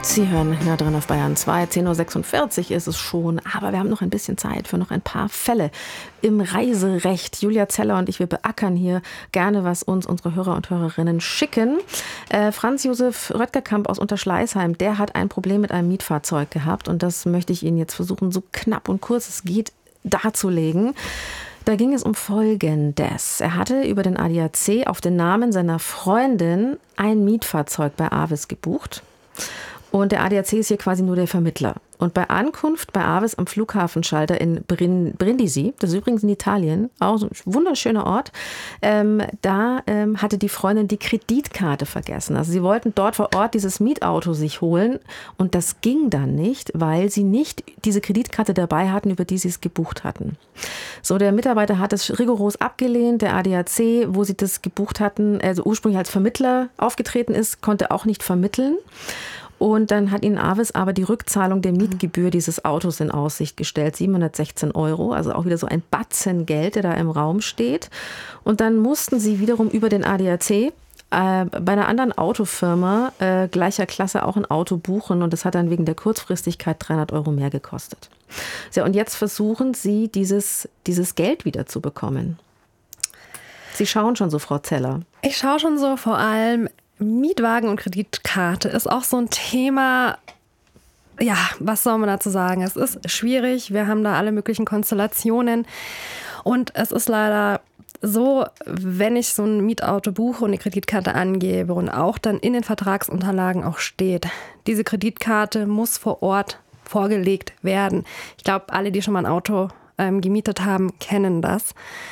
Sie hören nah dran auf Bayern 2, 10.46 Uhr ist es schon, aber wir haben noch ein bisschen Zeit für noch ein paar Fälle im Reiserecht. Julia Zeller und ich, wir beackern hier gerne, was uns unsere Hörer und Hörerinnen schicken. Franz Josef Röttgerkamp aus Unterschleißheim, der hat ein Problem mit einem Mietfahrzeug gehabt und das möchte ich Ihnen jetzt versuchen, so knapp und kurz es geht, darzulegen. Da ging es um Folgendes. Er hatte über den ADAC auf den Namen seiner Freundin ein Mietfahrzeug bei Avis gebucht. Und der ADAC ist hier quasi nur der Vermittler. Und bei Ankunft bei Avis am Flughafenschalter in Brindisi, das ist übrigens in Italien, auch so ein wunderschöner Ort, hatte die Freundin die Kreditkarte vergessen. Also sie wollten dort vor Ort dieses Mietauto sich holen und das ging dann nicht, weil sie nicht diese Kreditkarte dabei hatten, über die sie es gebucht hatten. So, der Mitarbeiter hat es rigoros abgelehnt. Der ADAC, wo sie das gebucht hatten, also ursprünglich als Vermittler aufgetreten ist, konnte auch nicht vermitteln. Und dann hat ihnen Avis aber die Rückzahlung der Mietgebühr dieses Autos in Aussicht gestellt, 716 €, also auch wieder so ein Batzen Geld, der da im Raum steht. Und dann mussten sie wiederum über den ADAC bei einer anderen Autofirma gleicher Klasse auch ein Auto buchen und das hat dann wegen der Kurzfristigkeit 300 € mehr gekostet. So, und jetzt versuchen sie, dieses Geld wieder zu bekommen. Sie schauen schon so, Frau Zeller. Ich schaue schon so, vor allem Mietwagen und Kreditkarte ist auch so ein Thema, ja, was soll man dazu sagen? Es ist schwierig, wir haben da alle möglichen Konstellationen und es ist leider so, wenn ich so ein Mietauto buche und eine Kreditkarte angebe und auch dann in den Vertragsunterlagen auch steht, diese Kreditkarte muss vor Ort vorgelegt werden. Ich glaube, alle, die schon mal ein Auto gemietet haben, kennen das.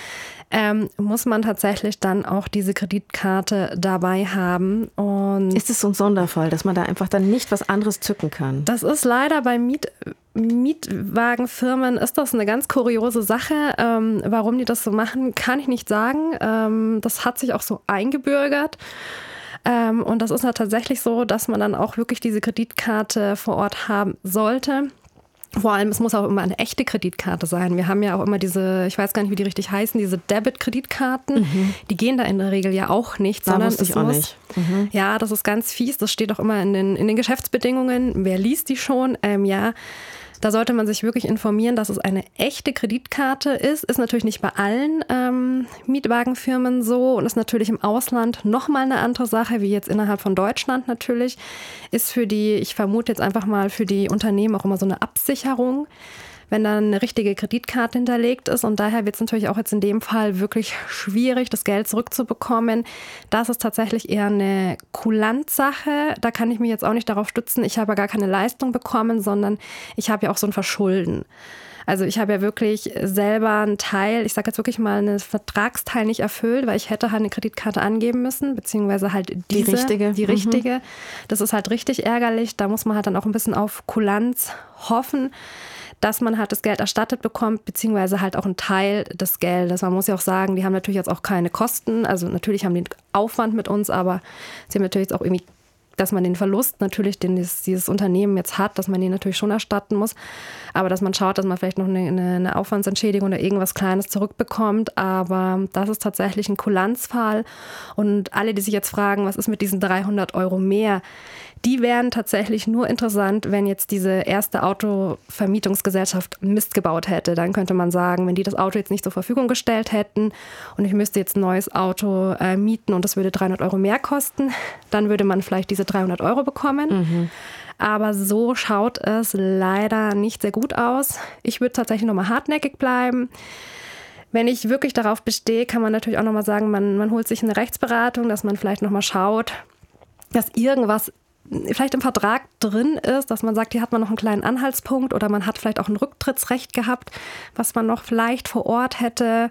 Muss man tatsächlich dann auch diese Kreditkarte dabei haben. Und ist es so ein Sonderfall, dass man da einfach dann nicht was anderes zücken kann? Das ist leider bei Mietwagenfirmen ist das eine ganz kuriose Sache. Warum die das so machen, kann ich nicht sagen. Das hat sich auch so eingebürgert. Und das ist ja tatsächlich so, dass man dann auch wirklich diese Kreditkarte vor Ort haben sollte. Vor allem, es muss auch immer eine echte Kreditkarte sein. Wir haben ja auch immer diese, ich weiß gar nicht, wie die richtig heißen, diese Debit-Kreditkarten. Mhm. Die gehen da in der Regel ja auch nicht. Sondern es muss, nicht. Mhm. Ja, das ist ganz fies. Das steht auch immer in den Geschäftsbedingungen. Wer liest die schon? Ja. Da sollte man sich wirklich informieren, dass es eine echte Kreditkarte ist. Ist natürlich nicht bei allen Mietwagenfirmen so und ist natürlich im Ausland nochmal eine andere Sache, wie jetzt innerhalb von Deutschland natürlich. Ist für die, ich vermute jetzt einfach mal für die Unternehmen auch immer so eine Absicherung, wenn dann eine richtige Kreditkarte hinterlegt ist. Und daher wird es natürlich auch jetzt in dem Fall wirklich schwierig, das Geld zurückzubekommen. Das ist tatsächlich eher eine Kulanzsache. Da kann ich mich jetzt auch nicht darauf stützen, ich habe ja gar keine Leistung bekommen, sondern ich habe ja auch so ein Verschulden. Also ich habe ja wirklich selber einen Teil, ich sage jetzt wirklich mal einen Vertragsteil nicht erfüllt, weil ich hätte halt eine Kreditkarte angeben müssen, beziehungsweise halt die richtige. Das ist halt richtig ärgerlich. Da muss man halt dann auch ein bisschen auf Kulanz hoffen, dass man halt das Geld erstattet bekommt, beziehungsweise halt auch einen Teil des Geldes. Man muss ja auch sagen, die haben natürlich jetzt auch keine Kosten. Also natürlich haben die Aufwand mit uns, aber sie haben natürlich jetzt auch irgendwie, dass man den Verlust natürlich, den dieses Unternehmen jetzt hat, dass man den natürlich schon erstatten muss. Aber dass man schaut, dass man vielleicht noch eine Aufwandsentschädigung oder irgendwas Kleines zurückbekommt. Aber das ist tatsächlich ein Kulanzfall. Und alle, die sich jetzt fragen, was ist mit diesen 300 € mehr, die wären tatsächlich nur interessant, wenn jetzt diese erste Autovermietungsgesellschaft Mist gebaut hätte. Dann könnte man sagen, wenn die das Auto jetzt nicht zur Verfügung gestellt hätten und ich müsste jetzt ein neues Auto mieten und das würde 300 € mehr kosten, dann würde man vielleicht diese 300 € bekommen. Mhm. Aber so schaut es leider nicht sehr gut aus. Ich würde tatsächlich nochmal hartnäckig bleiben. Wenn ich wirklich darauf bestehe, kann man natürlich auch nochmal sagen, man holt sich eine Rechtsberatung, dass man vielleicht nochmal schaut, dass irgendwas vielleicht im Vertrag drin ist, dass man sagt, hier hat man noch einen kleinen Anhaltspunkt oder man hat vielleicht auch ein Rücktrittsrecht gehabt, was man noch vielleicht vor Ort hätte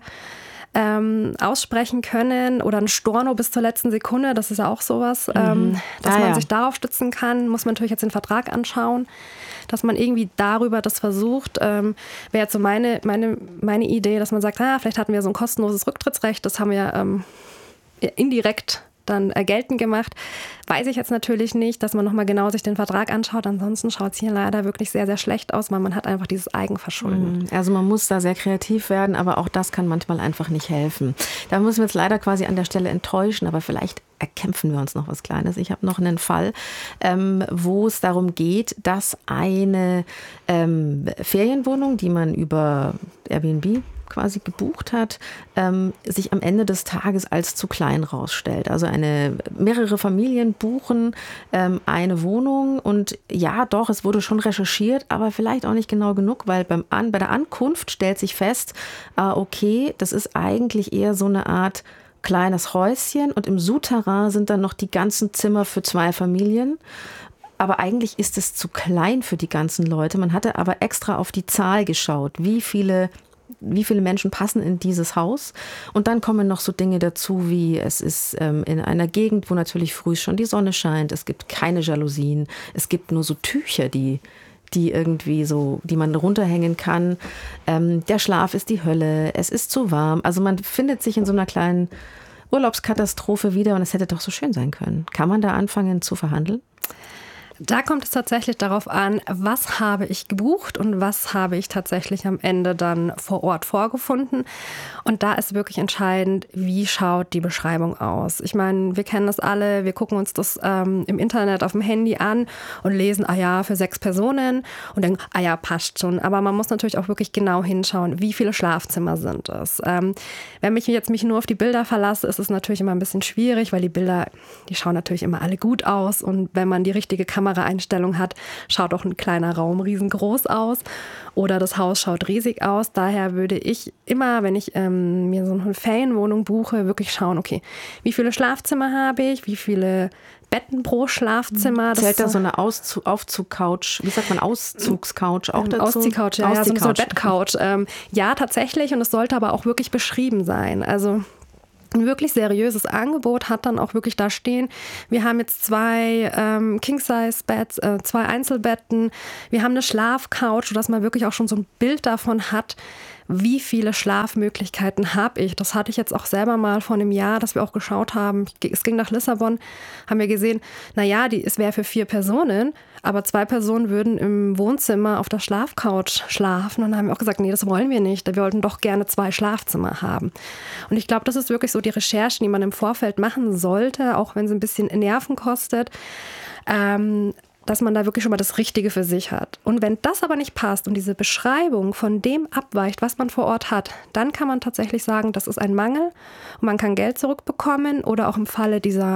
aussprechen können oder ein Storno bis zur letzten Sekunde, das ist ja auch sowas, dass man sich darauf stützen kann, muss man natürlich jetzt den Vertrag anschauen, dass man irgendwie darüber das versucht. Wäre jetzt so meine Idee, dass man sagt, vielleicht hatten wir so ein kostenloses Rücktrittsrecht, das haben wir indirekt dann geltend gemacht. Weiß ich jetzt natürlich nicht, dass man nochmal genau sich den Vertrag anschaut. Ansonsten schaut es hier leider wirklich sehr, sehr schlecht aus, weil man hat einfach dieses Eigenverschulden. Also man muss da sehr kreativ werden, aber auch das kann manchmal einfach nicht helfen. Da müssen wir jetzt leider quasi an der Stelle enttäuschen, aber vielleicht erkämpfen wir uns noch was Kleines. Ich habe noch einen Fall, wo es darum geht, dass eine Ferienwohnung, die man über Airbnb quasi gebucht hat, sich am Ende des Tages als zu klein rausstellt. Also mehrere Familien buchen eine Wohnung und ja, doch, es wurde schon recherchiert, aber vielleicht auch nicht genau genug, weil bei der Ankunft stellt sich fest, okay, das ist eigentlich eher so eine Art kleines Häuschen und im Souterrain sind dann noch die ganzen Zimmer für 2 Familien. Aber eigentlich ist es zu klein für die ganzen Leute. Man hatte aber extra auf die Zahl geschaut, wie viele Menschen passen in dieses Haus. Und dann kommen noch so Dinge dazu, wie es ist in einer Gegend, wo natürlich früh schon die Sonne scheint. Es gibt keine Jalousien. Es gibt nur so Tücher, die irgendwie so, die man runterhängen kann. Der Schlaf ist die Hölle. Es ist zu warm. Also man findet sich in so einer kleinen Urlaubskatastrophe wieder und es hätte doch so schön sein können. Kann man da anfangen zu verhandeln? Da kommt es tatsächlich darauf an, was habe ich gebucht und was habe ich tatsächlich am Ende dann vor Ort vorgefunden. Und da ist wirklich entscheidend, wie schaut die Beschreibung aus. Ich meine, wir kennen das alle, wir gucken uns das im Internet auf dem Handy an und lesen, für 6 Personen und denken, passt schon. Aber man muss natürlich auch wirklich genau hinschauen, wie viele Schlafzimmer sind es. Wenn ich jetzt mich nur auf die Bilder verlasse, ist es natürlich immer ein bisschen schwierig, weil die Bilder, die schauen natürlich immer alle gut aus und wenn man die richtige Kameraeinstellung hat, schaut auch ein kleiner Raum riesengroß aus oder das Haus schaut riesig aus. Daher würde ich immer, wenn ich mir so eine Ferienwohnung buche, wirklich schauen, okay, wie viele Schlafzimmer habe ich, wie viele Betten pro Schlafzimmer. Zählt da so eine Aufzug-Couch, wie sagt man, Auszugscouch auch dazu? Ausziehcouch, so eine Bettcouch. Ja, tatsächlich und es sollte aber auch wirklich beschrieben sein. Also ein wirklich seriöses Angebot hat dann auch wirklich da stehen, wir haben jetzt 2 King-Size-Beds, 2 Einzelbetten, wir haben eine Schlafcouch, sodass man wirklich auch schon so ein Bild davon hat, wie viele Schlafmöglichkeiten habe ich. Das hatte ich jetzt auch selber mal vor einem Jahr, dass wir auch geschaut haben. Es ging nach Lissabon, haben wir gesehen, es wäre für 4 Personen, aber 2 Personen würden im Wohnzimmer auf der Schlafcouch schlafen. Und dann haben wir auch gesagt, nee, das wollen wir nicht. Wir wollten doch gerne 2 Schlafzimmer haben. Und ich glaube, das ist wirklich so die Recherchen, die man im Vorfeld machen sollte, auch wenn es ein bisschen Nerven kostet. Dass man da wirklich schon mal das Richtige für sich hat. Und wenn das aber nicht passt und diese Beschreibung von dem abweicht, was man vor Ort hat, dann kann man tatsächlich sagen, das ist ein Mangel und man kann Geld zurückbekommen oder auch im Falle dieser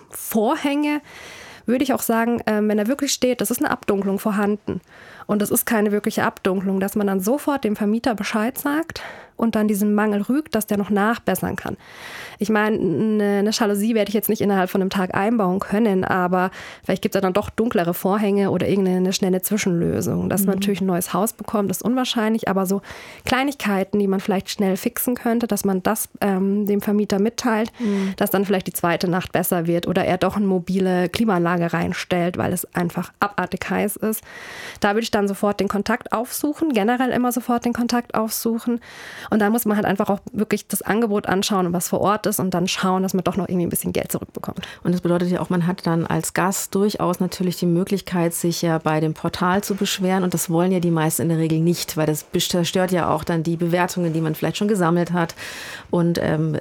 Vorhänge würde ich auch sagen, wenn da wirklich steht, das ist eine Abdunklung vorhanden und das ist keine wirkliche Abdunklung, dass man dann sofort dem Vermieter Bescheid sagt und dann diesen Mangel rügt, dass der noch nachbessern kann. Ich meine, eine Jalousie werde ich jetzt nicht innerhalb von einem Tag einbauen können, aber vielleicht gibt es ja dann doch dunklere Vorhänge oder irgendeine schnelle Zwischenlösung. Dass man natürlich ein neues Haus bekommt, ist unwahrscheinlich, aber so Kleinigkeiten, die man vielleicht schnell fixen könnte, dass man das dem Vermieter mitteilt, dass dann vielleicht die zweite Nacht besser wird oder er doch eine mobile Klimaanlage reinstellt, weil es einfach abartig heiß ist. Da würde ich dann sofort den Kontakt aufsuchen, generell immer sofort den Kontakt aufsuchen. Und da muss man halt einfach auch wirklich das Angebot anschauen, was vor Ort ist und dann schauen, dass man doch noch irgendwie ein bisschen Geld zurückbekommt. Und das bedeutet ja auch, man hat dann als Gast durchaus natürlich die Möglichkeit, sich ja bei dem Portal zu beschweren und das wollen ja die meisten in der Regel nicht, weil das stört ja auch dann die Bewertungen, die man vielleicht schon gesammelt hat und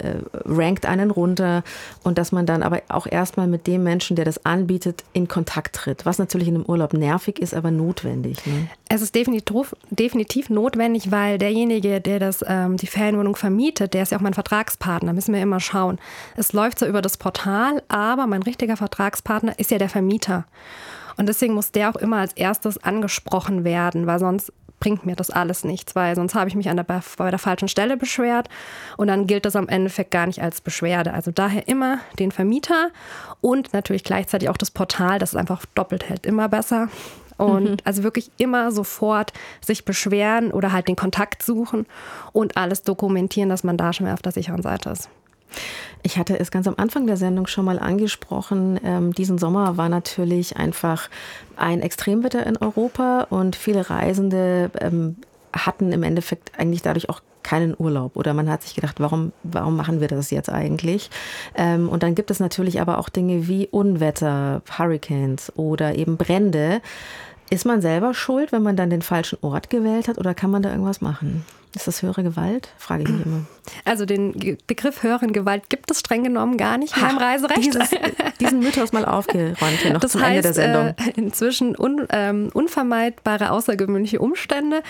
rankt einen runter und dass man dann aber auch erstmal mit dem Menschen, der das anbietet, in Kontakt tritt, was natürlich in einem Urlaub nervig ist, aber notwendig. Ne? Es ist definitiv notwendig, weil derjenige, der die Ferienwohnung vermietet, der ist ja auch mein Vertragspartner, müssen wir immer schauen. Es läuft so über das Portal, aber mein richtiger Vertragspartner ist ja der Vermieter. Und deswegen muss der auch immer als erstes angesprochen werden, weil sonst bringt mir das alles nichts, weil sonst habe ich mich bei der falschen Stelle beschwert und dann gilt das am Endeffekt gar nicht als Beschwerde. Also daher immer den Vermieter und natürlich gleichzeitig auch das Portal, das ist einfach doppelt hält immer besser. Und also wirklich immer sofort sich beschweren oder halt den Kontakt suchen und alles dokumentieren, dass man da schon mal auf der sicheren Seite ist. Ich hatte es ganz am Anfang der Sendung schon mal angesprochen. Diesen Sommer war natürlich einfach ein Extremwetter in Europa und viele Reisende hatten im Endeffekt eigentlich dadurch auch keinen Urlaub oder man hat sich gedacht, warum machen wir das jetzt eigentlich? Und dann gibt es natürlich aber auch Dinge wie Unwetter, Hurricanes oder eben Brände. Ist man selber schuld, wenn man dann den falschen Ort gewählt hat oder kann man da irgendwas machen? Ist das höhere Gewalt? Frage ich mich immer. Also den Begriff höheren Gewalt gibt es streng genommen gar nicht mehr im Reiserecht. Diesen Mythos mal aufgeräumt hier noch zum Ende der Sendung. Inzwischen unvermeidbare außergewöhnliche Umstände.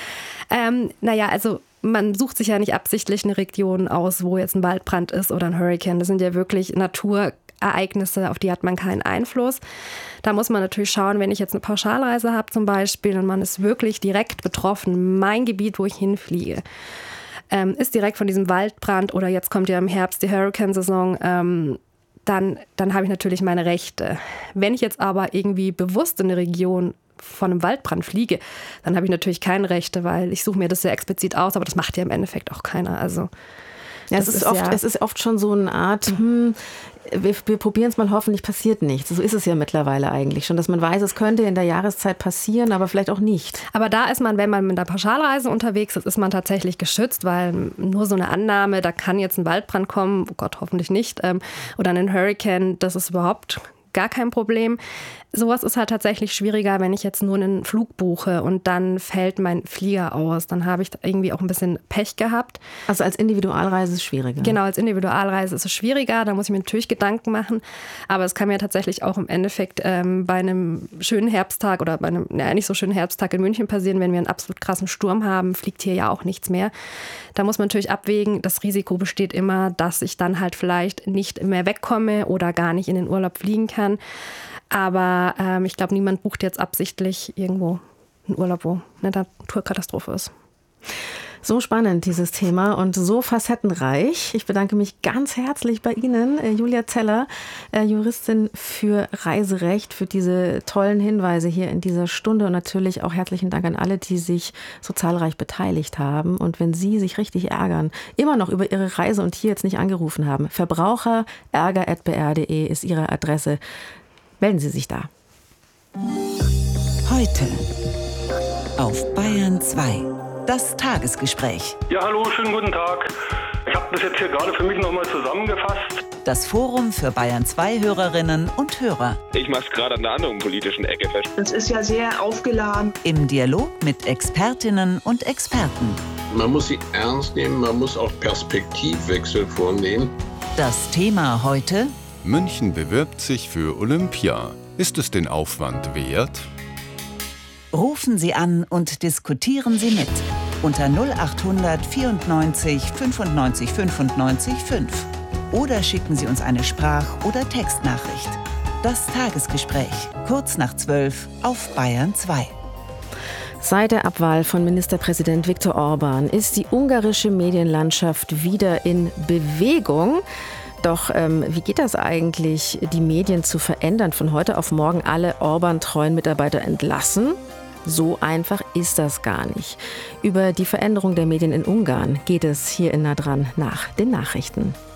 Also man sucht sich ja nicht absichtlich eine Region aus, wo jetzt ein Waldbrand ist oder ein Hurrikan. Das sind ja wirklich Naturereignisse, auf die hat man keinen Einfluss. Da muss man natürlich schauen, wenn ich jetzt eine Pauschalreise habe zum Beispiel und man ist wirklich direkt betroffen, mein Gebiet, wo ich hinfliege, ist direkt von diesem Waldbrand oder jetzt kommt ja im Herbst die Hurrikansaison, dann habe ich natürlich meine Rechte. Wenn ich jetzt aber irgendwie bewusst in eine Region von einem Waldbrand fliege, dann habe ich natürlich keine Rechte, weil ich suche mir das sehr explizit aus, aber das macht ja im Endeffekt auch keiner. Also ja, es ist oft schon so eine Art, wir probieren es mal, hoffentlich passiert nichts. So ist es ja mittlerweile eigentlich schon, dass man weiß, es könnte in der Jahreszeit passieren, aber vielleicht auch nicht. Aber da ist man, wenn man mit der Pauschalreise unterwegs ist, ist man tatsächlich geschützt, weil nur so eine Annahme, da kann jetzt ein Waldbrand kommen, oh Gott, hoffentlich nicht, oder ein Hurrikan, das ist überhaupt gar kein Problem. Sowas ist halt tatsächlich schwieriger, wenn ich jetzt nur einen Flug buche und dann fällt mein Flieger aus. Dann habe ich irgendwie auch ein bisschen Pech gehabt. Also als Individualreise ist es schwieriger? Genau, als Individualreise ist es schwieriger. Da muss ich mir natürlich Gedanken machen. Aber es kann mir tatsächlich auch im Endeffekt bei einem schönen Herbsttag oder bei einem nicht so schönen Herbsttag in München passieren, wenn wir einen absolut krassen Sturm haben, fliegt hier ja auch nichts mehr. Da muss man natürlich abwägen, das Risiko besteht immer, dass ich dann halt vielleicht nicht mehr wegkomme oder gar nicht in den Urlaub fliegen kann. Aber ich glaube, niemand bucht jetzt absichtlich irgendwo einen Urlaub, wo eine Naturkatastrophe ist. So spannend, dieses Thema, und so facettenreich. Ich bedanke mich ganz herzlich bei Ihnen, Julia Zeller, Juristin für Reiserecht, für diese tollen Hinweise hier in dieser Stunde. Und natürlich auch herzlichen Dank an alle, die sich so zahlreich beteiligt haben. Und wenn Sie sich richtig ärgern, immer noch über Ihre Reise und hier jetzt nicht angerufen haben, verbraucherärger@br.de ist Ihre Adresse. Melden Sie sich da. Heute auf Bayern 2. Das Tagesgespräch. Ja, hallo, schönen guten Tag. Ich habe das jetzt hier gerade für mich nochmal zusammengefasst. Das Forum für Bayern 2 Hörerinnen und Hörer. Ich mache es gerade an einer anderen politischen Ecke fest. Das ist ja sehr aufgeladen. Im Dialog mit Expertinnen und Experten. Man muss sie ernst nehmen, man muss auch Perspektivwechsel vornehmen. Das Thema heute: München bewirbt sich für Olympia. Ist es den Aufwand wert? Rufen Sie an und diskutieren Sie mit. Unter 0800 94 95 95 5. Oder schicken Sie uns eine Sprach- oder Textnachricht. Das Tagesgespräch, kurz nach 12 auf Bayern 2. Seit der Abwahl von Ministerpräsident Viktor Orbán ist die ungarische Medienlandschaft wieder in Bewegung. Doch wie geht das eigentlich, die Medien zu verändern, von heute auf morgen alle Orbán-treuen Mitarbeiter entlassen? So einfach ist das gar nicht. Über die Veränderung der Medien in Ungarn geht es hier in Nah dran nach den Nachrichten.